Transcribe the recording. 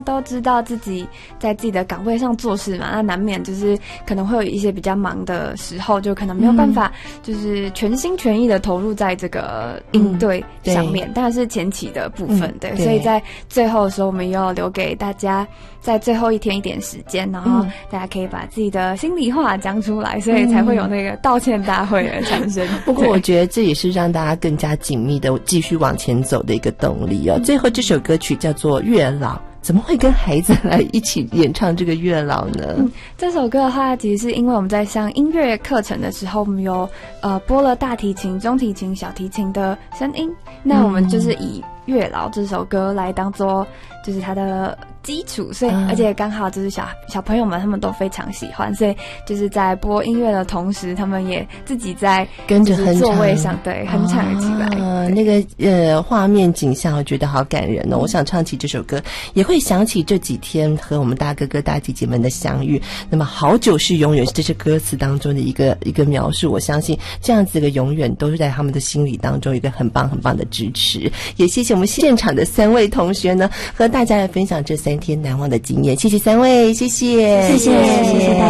都知道自己在自己的岗位上做事嘛，那难免就是可能会有一些比较忙的时候，就可能没有办法就是全心全意的投入在这个应对上面，当然是前期的部分，对，所以在最后的时候我们又要留给大家在最后一天一点时间，然后大家可以把自己的心里话讲出来，所以才会有那个道歉大会的产生。 不过我觉得这也是让大家更加紧密的继续往前走的一个动力哦。最后这首歌曲叫做《月老》，怎么会跟孩子来一起演唱这个月老呢？ 这首歌的话，其实是因为我们在上音乐课程的时候，我们有播了大提琴、中提琴、小提琴的声音，那我们就是以月老这首歌来当做就是它的基础，所以而且刚好就是小朋友们他们都非常喜欢，所以就是在播音乐的同时，他们也自己在跟着哼唱， 座位上对哼唱了起来。 那个画面景象，我觉得好感人哦。我想唱起这首歌，也会想起这几天和我们大哥哥大姐姐们的相遇。那么好久是永远，这是歌词当中的一个描述。我相信这样子的永远都是在他们的心里当中一个很棒很棒的支持。也谢谢我们现场的3位同学呢，和大家来分享这3天难忘的经验。谢谢3位，谢谢大家。